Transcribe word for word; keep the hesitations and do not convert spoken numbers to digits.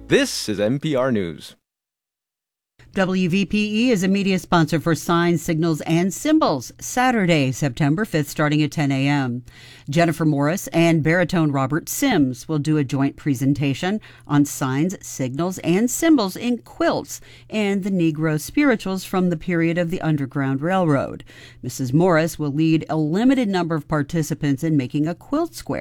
This is N P R News. W V P E is a media sponsor for Signs, Signals, and Symbols, Saturday, September fifth, starting at ten a.m. Jennifer Morris and baritone Robert Sims will do a joint presentation on signs, signals, and symbols in quilts and the Negro spirituals from the period of the Underground Railroad. Missus Morris will lead a limited number of participants in making a quilt square.